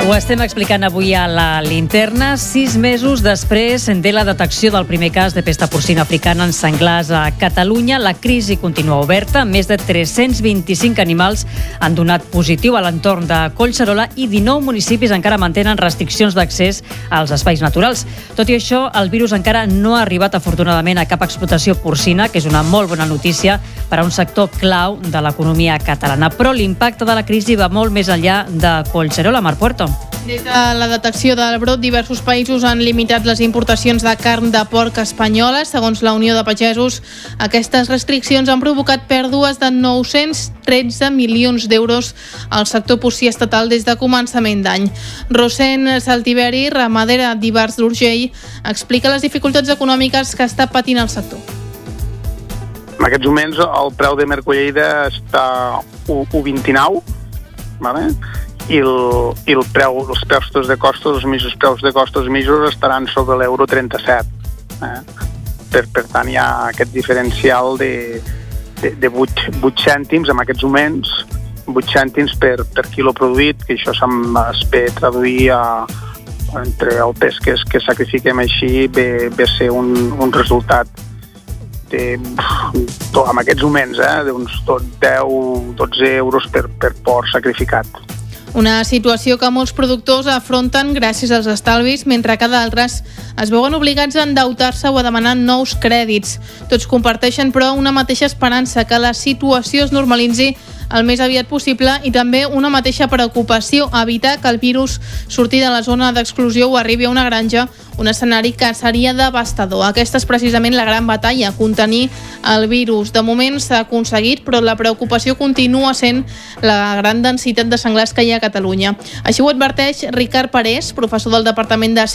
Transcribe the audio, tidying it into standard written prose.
Ho estem explicant avui a la linterna. 6 mesos després de la detecció del primer cas de pesta porcina africana en senglars a Catalunya, la crisi continua oberta. Més de 325 animals han donat positiu a l'entorn de Collserola i 19 municipis encara mantenen restriccions d'accés als espais naturals. Tot i això, el virus encara no ha arribat afortunadament a cap explotació porcina, que és una molt bona notícia per a un sector clau de l'economia catalana. Però l'impacte de la crisi va molt més enllà de Collserola, Mar Puerto. Des de la detecció del brot, diversos països han limitat les importacions de carn de porc espanyola. Segons la Unió de Pagesos, aquestes restriccions han provocat pèrdues de 913 milions d'euros al sector porcí estatal des de començament d'any. Rosén Saltiveri, ramadera d'Ivars d'Urgell, explica les dificultats econòmiques que està patint el sector. En aquests moments el preu de Mercolleida està 1,29, ¿vale? I els preus de costos, els mitjos preus de costos mitjos estaran sobre l'euro 37. Per tant, hi ha aquest diferencial de 8 cèntims en aquests moments, 8 cèntims per quilo produït, que això es ve traduir entre el pes que sacrifiquem així, ve ser un resultat en aquests moments d'uns 10-12 euros per porc sacrificat. Una situació que molts productors afronten gràcies als estalvis, mentre que d'altres es veuen obligats a endeutar-se o a demanar nous crèdits. Tots comparteixen, però, una mateixa esperança, que la situació es normalitzi el més aviat possible, i també una mateixa preocupació: evitar que el virus surti de la zona d'exclusió o arribi a una granja, un escenari que seria devastador. Aquesta és precisament la gran batalla, contenir el virus. De moment s'ha aconseguit, però la preocupació continua sent la gran densitat de senglars que hi ha a Catalunya. Així ho adverteix Ricard Parés, professor del Departament de